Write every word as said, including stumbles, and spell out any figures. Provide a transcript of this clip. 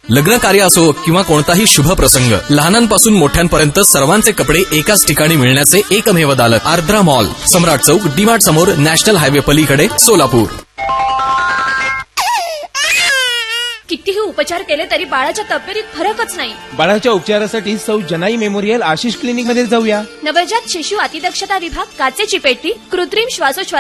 लग्न कार्य असो किंवा कोणताही शुभ प्रसंग, लहानांपासून मोठ्यांपर्यंत सर्वांचे कपडे एकाच ठिकाणी मिळण्याचे एकमेव दालक आर्द्रा मॉल, सम्राट चौक, डीमार्ट समोर, नॅशनल हायवे पलीकडे, सोलापूर. कितीही उपचार केले तरी बाळाच्या तब्येतीत फरकच नाही. बाळाच्या उपचारासाठी सौ जनाई मेमोरियल आशिष क्लिनिक मध्ये जाऊया. नवजात शिशु अतिदक्षता विभाग, काचेची पेटी, कृत्रिम श्वासोच्छवास